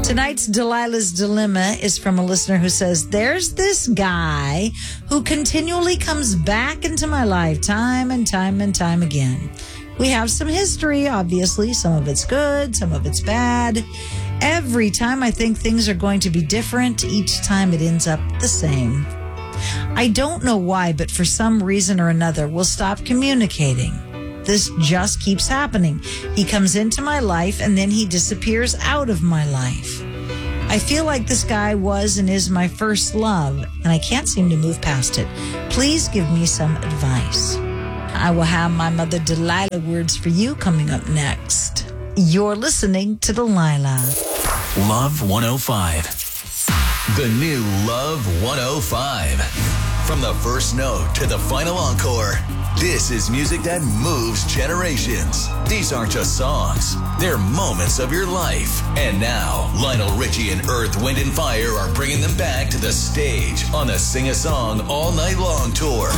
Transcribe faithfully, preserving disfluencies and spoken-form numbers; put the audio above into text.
Tonight's Delilah's Dilemma is from a listener who says, there's this guy who continually comes back into my life time and time and time again. We have some history, obviously. Some of it's good, some of it's bad. Every time I think things are going to be different, each time it ends up the same. I don't know why, but for some reason or another, we'll stop communicating. This just keeps happening. He comes into my life and then he disappears out of my life. I feel like this guy was and is my first love, and I can't seem to move past it. Please give me some advice. I will have my mother Delilah words for you coming up next. You're listening to Delilah. Love one oh five. The new Love one oh five. From the first note to the final encore, this is music that moves generations. These aren't just songs. They're moments of your life. And now, Lionel Richie and Earth, Wind and Fire are bringing them back to the stage on the Sing a Song All Night Long tour.